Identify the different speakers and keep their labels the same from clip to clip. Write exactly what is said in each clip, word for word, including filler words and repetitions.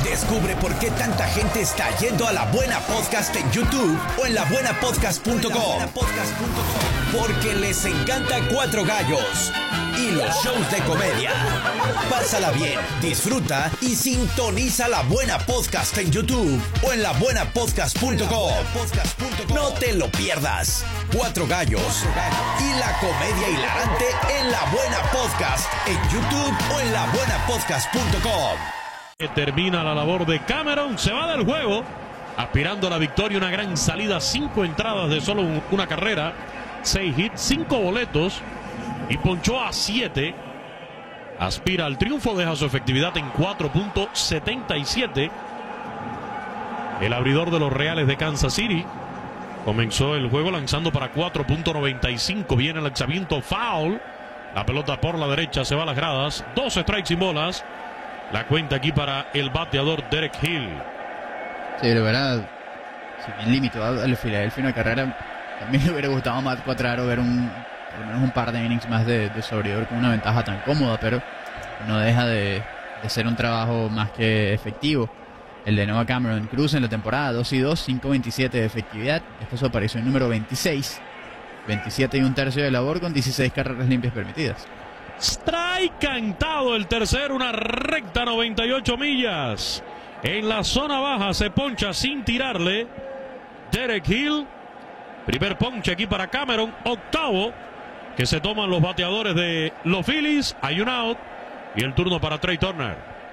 Speaker 1: Descubre por qué tanta gente está yendo a La Buena Podcast en YouTube o en la buena podcast punto com. Porque les encanta Cuatro Gallos y los shows de comedia. Pásala bien, disfruta y sintoniza La Buena Podcast en YouTube o en la buena podcast punto com. No te lo pierdas. Cuatro Gallos y la comedia hilarante en La Buena Podcast en YouTube o en la buena podcast punto com.
Speaker 2: Termina la labor de Cameron, se va del juego, aspirando a la victoria, una gran salida, cinco entradas de solo un, una carrera, seis hits, cinco boletos y ponchó a siete. Aspira al triunfo, deja su efectividad en cuatro punto setenta y siete. El abridor de los Reales de Kansas City comenzó el juego lanzando para cuatro punto noventa y cinco. Viene el lanzamiento foul. La pelota por la derecha se va a las gradas. Dos strikes sin bolas. La cuenta aquí para el bateador Derek Hill.
Speaker 3: Sí, de verdad, si bien limitó al Philadelphia una carrera, también le hubiera gustado a Matt Quatraro ver un, por lo menos un par de innings más de, de su abridor con una ventaja tan cómoda, pero no deja de, de ser un trabajo más que efectivo. El de Noah Cameron Cruz en la temporada dos y dos, cinco veintisiete de efectividad. Esta es su aparición número veintiséis. veintisiete y un tercio de labor con dieciséis carreras limpias permitidas.
Speaker 2: Strike cantado el tercero, una recta noventa y ocho millas. En la zona baja se poncha sin tirarle Derek Hill. Primer ponche aquí para Cameron. Octavo que se toman los bateadores de los Phillies. Hay un out y el turno para Trey Turner.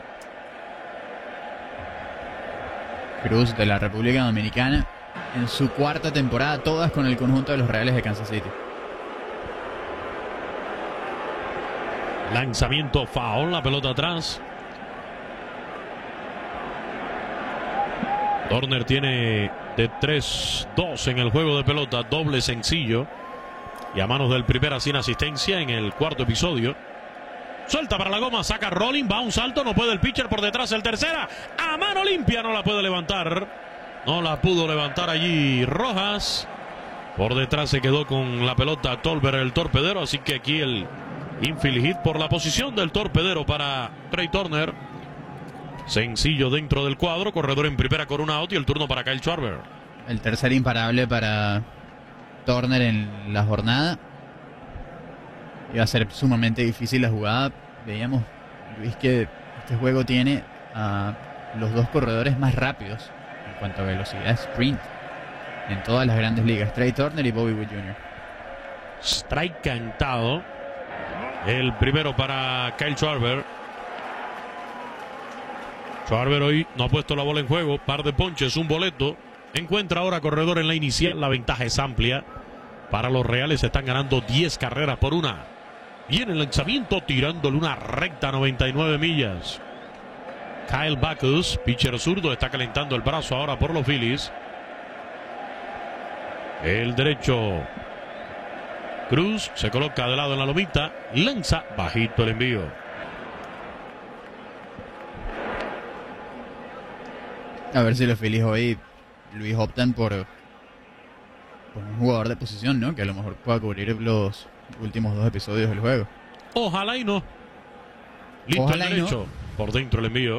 Speaker 3: Cruz de la República Dominicana en su cuarta temporada, todas con el conjunto de los Reales de Kansas City.
Speaker 2: Lanzamiento foul, la pelota atrás. Turner tiene de tres dos en el juego de pelota, doble sencillo. Y a manos del primera sin asistencia en el cuarto episodio. Suelta para la goma, saca Rolling, va a un salto, no puede el pitcher por detrás, el tercera. A mano limpia, no la puede levantar. No la pudo levantar allí Rojas. Por detrás se quedó con la pelota Tolbert, el torpedero, así que aquí el infield hit por la posición del torpedero para Trey Turner. Sencillo dentro del cuadro, corredor en primera con un out y el turno para Kyle Schwarber.
Speaker 3: El tercer imparable para Turner en la jornada. Iba a ser sumamente difícil la jugada. Veíamos, Luis, que este juego tiene a los dos corredores más rápidos en cuanto a velocidad sprint en todas las grandes ligas, Trey Turner y Bobby Witt junior
Speaker 2: Strike cantado. El primero para Kyle Schwarber. Schwarber hoy no ha puesto la bola en juego. Par de ponches, un boleto. Encuentra ahora corredor en la inicial. La ventaja es amplia. Para los Reales están ganando diez carreras por una. Viene el lanzamiento tirándole una recta noventa y nueve millas. Kyle Backus, pitcher zurdo, está calentando el brazo ahora por los Phillies. El derecho Cruz se coloca de lado en la lomita, lanza bajito el envío.
Speaker 3: A ver si los Phillies hoy, Luis, optan por, por un jugador de posición, ¿no? Que a lo mejor pueda cubrir los últimos dos episodios del juego.
Speaker 2: Ojalá y no. Listo. Ojalá el derecho, no. Por dentro el envío.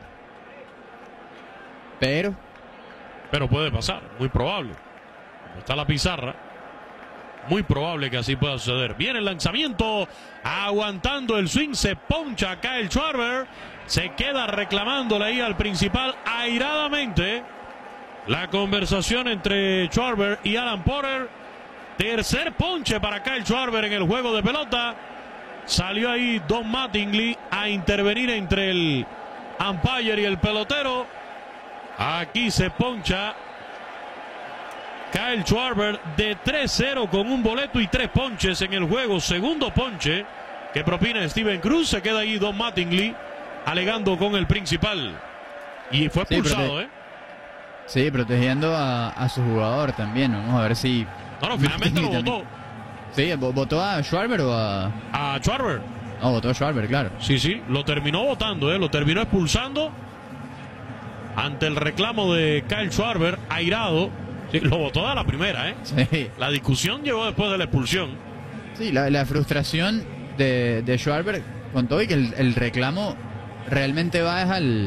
Speaker 3: Pero.
Speaker 2: Pero puede pasar, muy probable. Está la pizarra. Muy probable que así pueda suceder. Viene el lanzamiento. Aguantando el swing. Se poncha acá el Schwarber. Se queda reclamándole ahí al principal airadamente. La conversación entre Schwarber y Alan Porter. Tercer ponche para Kyle Schwarber en el juego de pelota. Salió ahí Don Mattingly a intervenir entre el umpire y el pelotero. Aquí se poncha Kyle Schwarber de tres cero con un boleto y tres ponches en el juego. Segundo ponche que propina Steven Cruz. Se queda ahí Don Mattingly alegando con el principal. Y fue expulsado,
Speaker 3: sí,
Speaker 2: ¿eh?
Speaker 3: Sí, protegiendo a, a su jugador también. Vamos a ver si...
Speaker 2: No, no, finalmente lo votó.
Speaker 3: Sí, ¿votó a Schwarber o a...?
Speaker 2: A Schwarber.
Speaker 3: No, votó a Schwarber, claro.
Speaker 2: Sí, sí, lo terminó votando, ¿eh? Lo terminó expulsando ante el reclamo de Kyle Schwarber, airado. Sí, lo votó a la primera, ¿eh?
Speaker 3: Sí.
Speaker 2: La discusión llegó después de la expulsión.
Speaker 3: Sí, la, la frustración de, de Schwarber con todo y que el, el reclamo realmente va al...